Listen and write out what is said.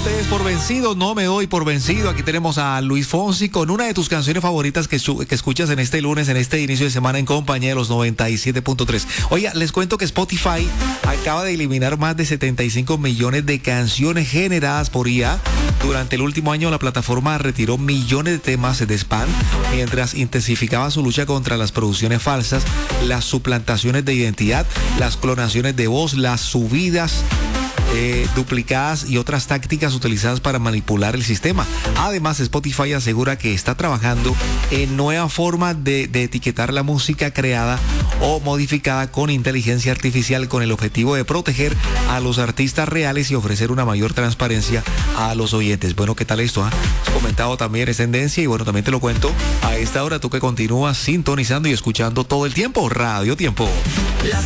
te des por vencido, no me doy por vencido. Aquí tenemos a Luis Fonsi con una de tus canciones favoritas que escuchas en este lunes, en este inicio de semana en compañía de los 97.3. Oiga, les cuento que Spotify acaba de eliminar más de 75 millones de canciones generadas por IA. Durante el último año la plataforma retiró millones de temas de spam mientras intensificaba su lucha contra las producciones falsas, las suplantaciones de identidad, las clonaciones de voz, las subidas duplicadas y otras tácticas utilizadas para manipular el sistema. Además, Spotify asegura que está trabajando en nuevas formas de etiquetar la música creada o modificada con inteligencia artificial con el objetivo de proteger a los artistas reales y ofrecer una mayor transparencia a los oyentes. Bueno, ¿qué tal esto? Has comentado también, es tendencia y bueno, también te lo cuento a esta hora, tú que continúas sintonizando y escuchando todo el tiempo, Radio Tiempo. Las